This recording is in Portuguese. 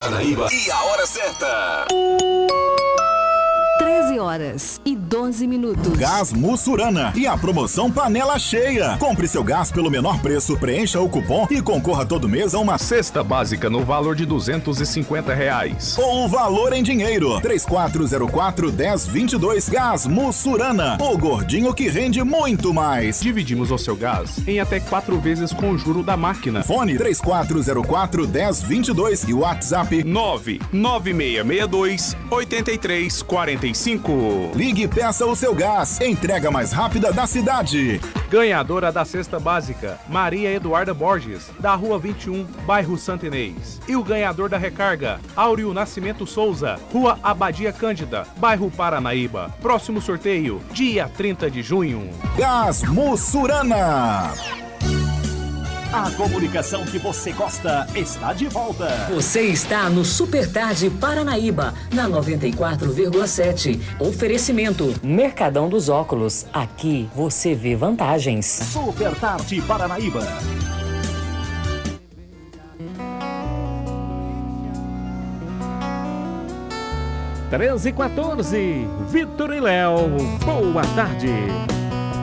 Paranaíba e a hora certa. 13h12. Gás Mussurana e a promoção Panela Cheia. Compre seu gás pelo menor preço, preencha o cupom e concorra todo mês a uma cesta básica no valor de R$250. Ou o valor em dinheiro. 3404-1022. Gás Mussurana. O gordinho que rende muito mais. Dividimos o seu gás em até 4 vezes com o juro da máquina. Fone 3404-1022 e WhatsApp 99662-8345. Ligue e peça o seu gás. Entrega mais rápida da cidade. Ganhadora da cesta básica, Maria Eduarda Borges, da Rua 21, bairro Santo Inês. E o ganhador da recarga, Áureo Nascimento Souza, Rua Abadia Cândida, bairro Paranaíba. Próximo sorteio, dia 30 de junho. Gás Mussurana. A comunicação que você gosta está de volta. Você está no Super Tarde Paranaíba, na 94,7. Oferecimento Mercadão dos Óculos. Aqui você vê vantagens. Super Tarde Paranaíba. Treze e 14. Vitor e Léo, boa tarde.